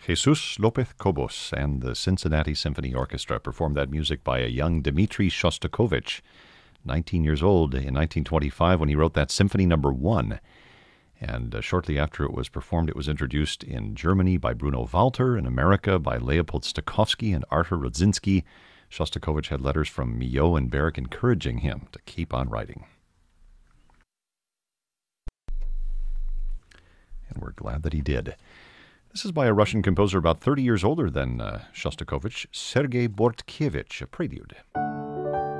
Jesus Lopez Cobos and the Cincinnati Symphony Orchestra performed that music by a young Dmitri Shostakovich, 19 years old in 1925 when he wrote that Symphony Number 1. And shortly after it was performed, it was introduced in Germany by Bruno Walter, in America by Leopold Stokowski and Arthur Rodzinski. Shostakovich had letters from Milhaud and Berg encouraging him to keep on writing. And we're glad that he did. This is by a Russian composer about 30 years older than Shostakovich, Sergei Bortkiewicz, a prelude.